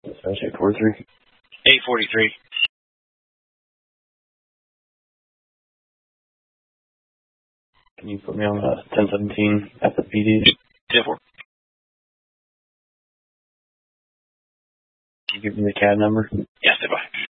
Dispatch 843. 843. Can you put me on 1017 at the PD? 10-4. Can you give me the CAD number? Yes, bye.